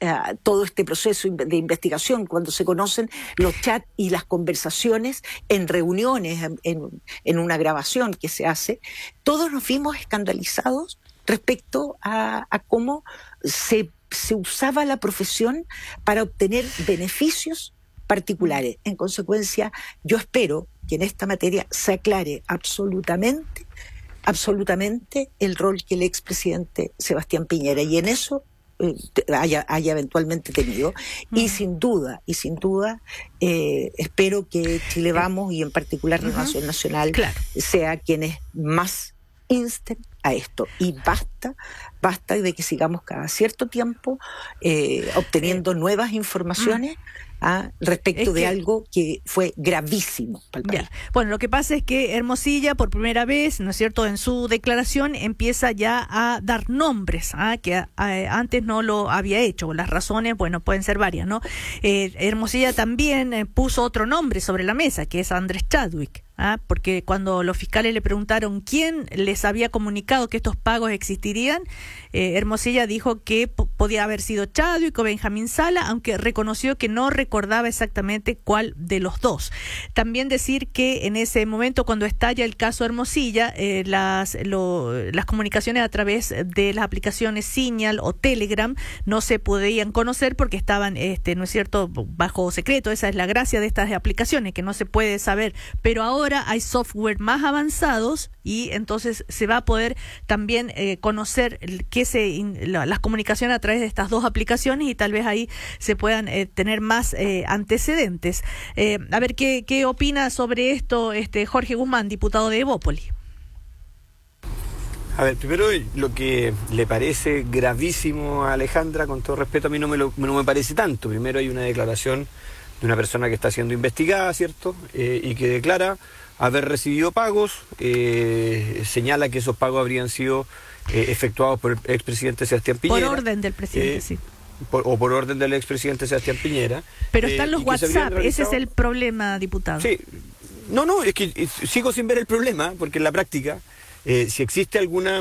todo este proceso de investigación, cuando se conocen los chats y las conversaciones en reuniones, en una grabación que se hace, todos nos vimos escandalizados respecto a cómo se usaba la profesión para obtener beneficios particulares. En consecuencia, yo espero que en esta materia se aclare absolutamente el rol que el expresidente Sebastián Piñera, y en eso haya eventualmente tenido, y sin duda espero que Chile Vamos y en particular Renovación Nacional sea quienes más insten a esto, y basta de que sigamos cada cierto tiempo obteniendo nuevas informaciones respecto de algo que fue gravísimo para el país. Bueno, lo que pasa es que Hermosilla, por primera vez, ¿no es cierto?, en su declaración empieza ya a dar nombres, que antes no lo había hecho. Las razones, bueno, pueden ser varias, ¿no? Hermosilla también puso otro nombre sobre la mesa, que es Andrés Chadwick. Porque cuando los fiscales le preguntaron quién les había comunicado que estos pagos existirían, Hermosilla dijo que podía haber sido Chadwick o Benjamín Sala, aunque reconoció que no recordaba exactamente cuál de los dos. También decir que en ese momento, cuando estalla el caso Hermosilla, las comunicaciones a través de las aplicaciones Signal o Telegram no se podían conocer porque estaban, ¿no es cierto?, bajo secreto. Esa es la gracia de estas aplicaciones, que no se puede saber. Pero ahora hay software más avanzados y entonces se va a poder también conocer las comunicaciones a través de estas dos aplicaciones, y tal vez ahí se puedan tener más antecedentes. A ver, ¿qué opina sobre esto Jorge Guzmán, diputado de Evópoli? A ver, primero, lo que le parece gravísimo a Alejandra, con todo respeto, a mí no me parece tanto. Primero, hay una declaración de una persona que está siendo investigada, ¿cierto? Y que declara haber recibido pagos, señala que esos pagos habrían sido efectuados por el expresidente Sebastián Piñera. Por orden del presidente, sí. Por orden del expresidente Sebastián Piñera. Pero están los WhatsApp, ese es el problema, diputado. Sí, no, es que sigo sin ver el problema, porque en la práctica, si existe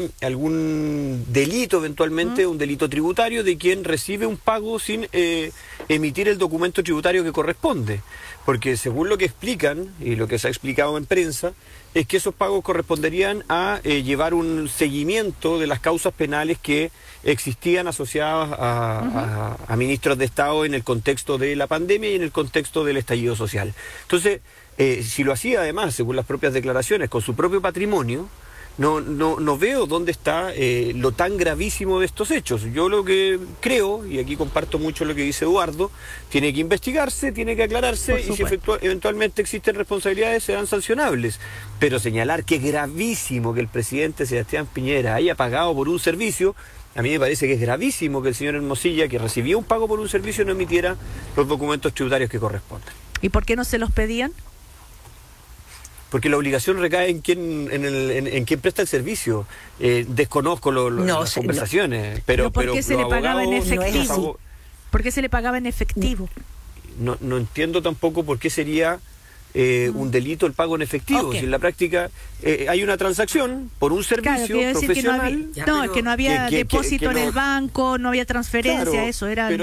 algún delito eventualmente, un delito tributario de quien recibe un pago sin emitir el documento tributario que corresponde. Porque según lo que explican, y lo que se ha explicado en prensa, es que esos pagos corresponderían a llevar un seguimiento de las causas penales que existían asociadas a ministros de Estado en el contexto de la pandemia y en el contexto del estallido social. Entonces, si lo hacía además, según las propias declaraciones, con su propio patrimonio, no veo dónde está lo tan gravísimo de estos hechos. Yo lo que creo, y aquí comparto mucho lo que dice Eduardo, tiene que investigarse, tiene que aclararse, y si eventualmente existen responsabilidades, serán sancionables. Pero señalar que es gravísimo que el presidente Sebastián Piñera haya pagado por un servicio, a mí me parece que es gravísimo que el señor Hermosilla, que recibió un pago por un servicio, no emitiera los documentos tributarios que corresponden. ¿Y por qué no se los pedían? Porque la obligación recae en quien presta el servicio. Desconozco las conversaciones, pero ¿por qué se le pagaba en efectivo? ¿Por qué se le pagaba en efectivo? No entiendo tampoco por qué sería un delito el pago en efectivo. Si en la práctica hay una transacción por un servicio profesional. Es que no había depósito en el banco, no había transferencia, eso era. Pero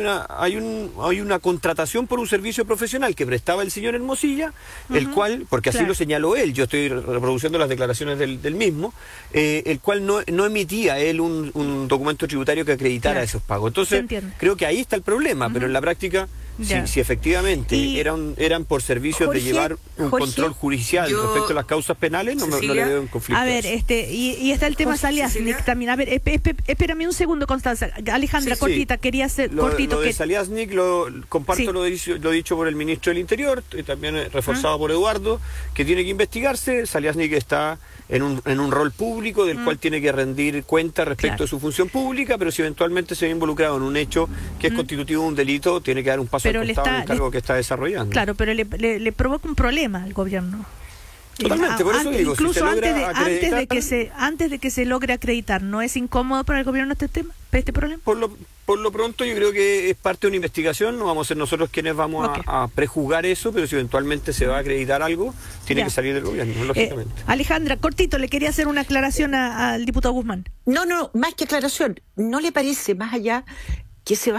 hay una contratación por un servicio profesional que prestaba el señor Hermosilla, el cual, porque así lo señaló él, yo estoy reproduciendo las declaraciones del mismo, el cual no emitía él un documento tributario que acreditara esos pagos. Entonces, creo que ahí está el problema, pero en la práctica, si efectivamente eran por servicios de llevar un control judicial respecto a las causas penales, no le veo en conflicto. A ver, y está el tema Saliasnik también. A ver, espérame un segundo, Constanza. Alejandra, cortita, quería hacer cortito. Lo de Saliasnik, comparto lo dicho por el ministro del Interior, también reforzado por Eduardo, que tiene que investigarse. Saliasnik está en un rol público del cual tiene que rendir cuenta respecto de su función pública, pero si eventualmente se ve involucrado en un hecho que es constitutivo de un delito, tiene que dar un paso al costado en el cargo que está desarrollando. Claro, pero le provoca un problema al gobierno. Totalmente, por eso digo, incluso si antes de que se logre acreditar, ¿no es incómodo para el gobierno este problema? Por lo pronto yo creo que es parte de una investigación, no vamos a ser nosotros quienes vamos a prejuzgar eso, pero si eventualmente se va a acreditar algo, tiene que salir del gobierno, lógicamente. Alejandra, cortito, le quería hacer una aclaración al diputado Guzmán. No, más que aclaración, ¿no le parece, más allá, que se va